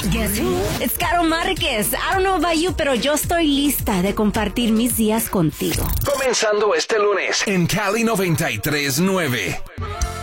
Guess who? It's Caro Márquez. I don't know about you, pero yo estoy lista de compartir mis días contigo. Comenzando este lunes en Cali 93.9.